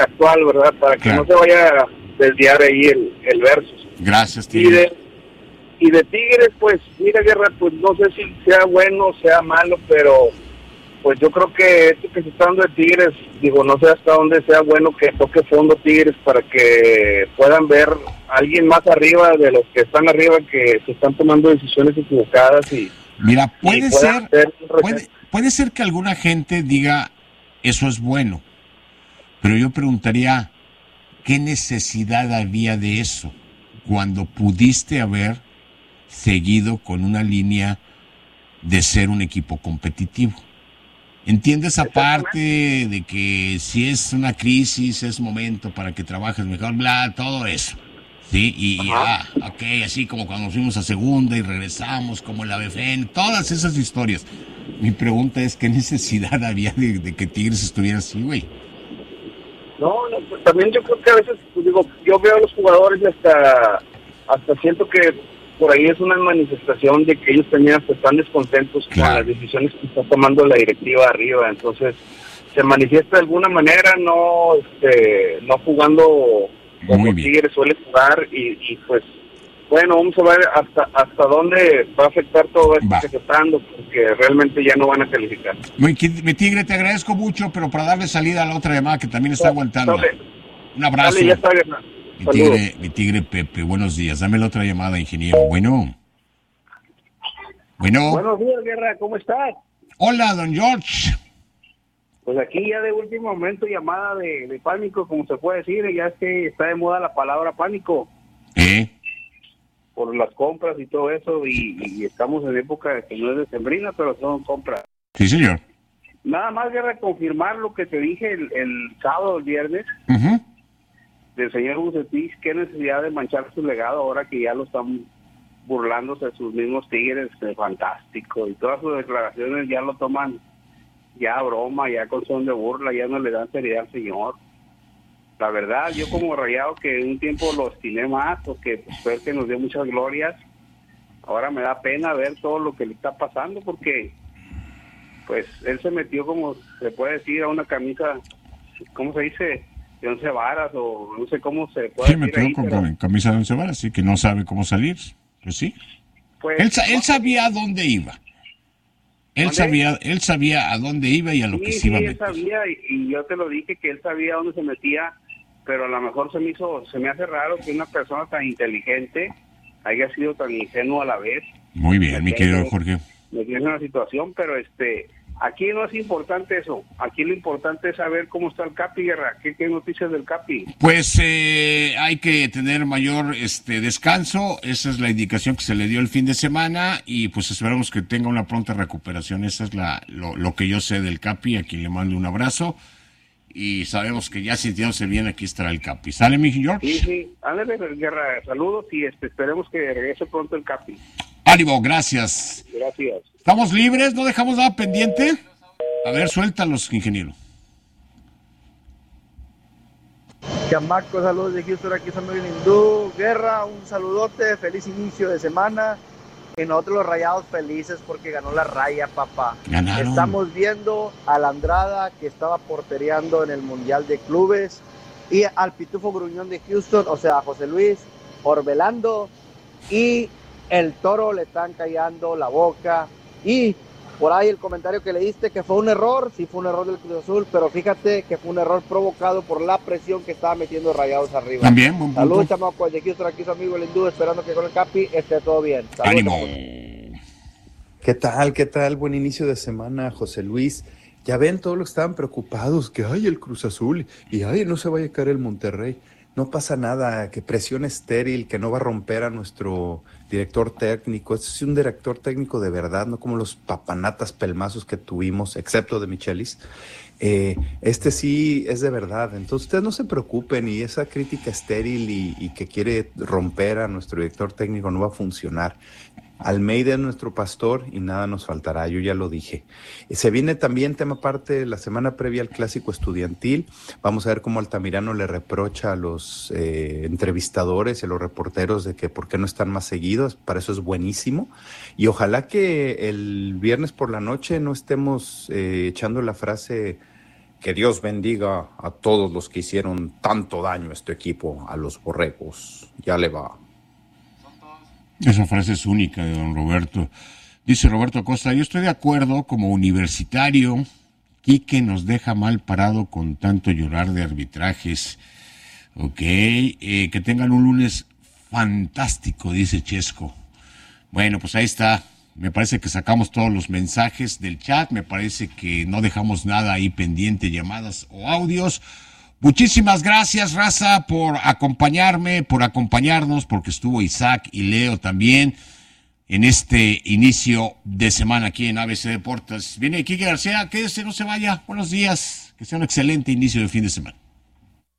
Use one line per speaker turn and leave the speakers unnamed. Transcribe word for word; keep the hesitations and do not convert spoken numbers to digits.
actual, ¿verdad? Para que
claro.
no se vaya a desviar ahí el, el verso.
Gracias,
Tigres. Y de, y de Tigres, pues, mira, Guerra, pues no sé si sea bueno o sea malo, pero pues yo creo que esto que se está dando de Tigres, digo, no sé hasta dónde sea bueno que toque fondo Tigres para que puedan ver a alguien más arriba de los que están arriba que se están tomando decisiones equivocadas y
mira, puede
y
ser,
ser
puede, puede ser que alguna gente diga eso es bueno, pero yo preguntaría ¿qué necesidad había de eso cuando pudiste haber seguido con una línea de ser un equipo competitivo? Entiendo esa parte de que si es una crisis es momento para que trabajes mejor, bla, todo eso. Sí, y, y ah, ok, así como cuando nos fuimos a segunda y regresamos como la B F N, todas esas historias. Mi pregunta es, ¿qué necesidad había de, de que Tigres estuviera así, güey?
No, no, pues también yo creo que a veces, pues digo, yo veo a los jugadores y hasta, hasta siento que por ahí es una manifestación de que ellos también hasta están descontentos claro. con las decisiones que está tomando la directiva arriba, entonces se manifiesta de alguna manera, no este, no jugando como Tigres suele jugar y, y pues bueno, vamos a ver hasta hasta dónde va a afectar todo esto va. que se está dando, porque realmente ya no van a calificar.
Muy, mi Tigre, te agradezco mucho, pero para darle salida a la otra llamada que también está aguantando. Dale. Un abrazo.
Dale, ya está,
mi tigre, mi tigre Pepe, buenos días. Dame la otra llamada, ingeniero. Bueno. Bueno.
Buenos días, Guerra, ¿cómo estás?
Hola, don George.
Pues aquí ya de último momento llamada de, de pánico, como se puede decir, ya es que está de moda la palabra pánico.
¿Eh?
Por las compras y todo eso, y, y estamos en época que no es decembrina, pero son compras.
Sí, señor.
Nada más, Guerra, confirmar lo que te dije el, el sábado, el viernes,
uh-huh.
del señor Bucetich, qué necesidad de manchar su legado ahora que ya lo están burlándose de sus mismos Tigres, eh, fantástico, y todas sus declaraciones ya lo toman ya a broma, ya con son de burla, ya no le dan seriedad al señor. La verdad, yo como Rayado, que un tiempo lo estimé más, porque pues, fue el que nos dio muchas glorias, ahora me da pena ver todo lo que le está pasando, porque pues él se metió, como se puede decir, a una camisa, ¿cómo se dice?, de once varas, o no sé cómo se puede
sí,
decir. Sí,
metió
ahí,
con
pero...
camisa de once varas, así que no sabe cómo salir, pues sí. Pues, él, no, él sabía a dónde iba. Él ¿dónde? sabía él sabía a dónde iba y a lo
sí,
que se iba
sí,
a meter.
Él sabía, y, y yo te lo dije, que él sabía a dónde se metía, pero a lo mejor se me hizo, se me hace raro que una persona tan inteligente haya sido tan ingenuo a la vez.
Muy bien, mi querido Jorge.
Me tiene una situación, pero este, aquí no es importante eso. Aquí lo importante es saber cómo está el Capi, Guerra. ¿Qué, qué noticias del Capi?
Pues eh, hay que tener mayor este descanso. Esa es la indicación que se le dio el fin de semana y pues esperamos que tenga una pronta recuperación. Esa es la lo, lo que yo sé del Capi, a quien le mando un abrazo. Y sabemos que ya sintiéndose bien, aquí estará el Capi. ¿Sale, mi George?
Sí, sí. Ándale, Guerra, saludos y este, esperemos que regrese pronto el Capi.
Ánimo, gracias.
Gracias.
¿Estamos libres? ¿No dejamos nada pendiente? A ver, suéltalos, ingeniero.
Chamaco, saludos de Houston, aquí Samuel Lindú. Guerra, un saludote, feliz inicio de semana. Y nosotros los Rayados felices porque ganó la Raya, papá.
Ganaron.
Estamos viendo a la Andrada que estaba portereando en el Mundial de Clubes y al Pitufo Gruñón de Houston, o sea, a José Luis Orbelando, y el Toro le están callando la boca. Y por ahí el comentario que leíste que fue un error, sí fue un error del Cruz Azul, pero fíjate que fue un error provocado por la presión que estaba metiendo Rayados arriba.
También, buen punto.
Saludos, chamacos, de Houston, aquí su amigo el Hindú, esperando que con el Capi esté todo bien. Saludos,
ánimo.
Chamacos.
¿Qué tal? ¿Qué tal? Buen inicio de semana, José Luis. Ya ven, todos los que estaban preocupados, que hay el Cruz Azul y ay, no se vaya a caer el Monterrey. No pasa nada, que presión estéril, que no va a romper a nuestro director técnico. Este es un director técnico de verdad, no como los papanatas pelmazos que tuvimos, excepto de Michelis. Eh, este sí es de verdad, entonces ustedes no se preocupen, y esa crítica estéril y, y que quiere romper a nuestro director técnico no va a funcionar. Almeida es nuestro pastor y nada nos faltará, yo ya lo dije. Se viene también tema aparte la semana previa al clásico estudiantil. Vamos a ver cómo Altamirano le reprocha a los eh, entrevistadores y a los reporteros de que por qué no están más seguidos. Para eso es buenísimo. Y ojalá que el viernes por la noche no estemos eh, echando la frase que Dios bendiga a todos los que hicieron tanto daño a este equipo, a los borregos. Ya le va.
Esa frase es única de don Roberto. Dice Roberto Acosta, yo estoy de acuerdo como universitario. Quique nos deja mal parado con tanto llorar de arbitrajes. Ok, eh, que tengan un lunes fantástico, dice Chesco. Bueno, pues ahí está. Me parece que sacamos todos los mensajes del chat. Me parece que no dejamos nada ahí pendiente, llamadas o audios. Muchísimas gracias, raza, por acompañarme, por acompañarnos, porque estuvo Isaac y Leo también en este inicio de semana aquí en A B C Deportes. Viene Quique García, quédese, no se vaya. Buenos días, que sea un excelente inicio de fin de semana.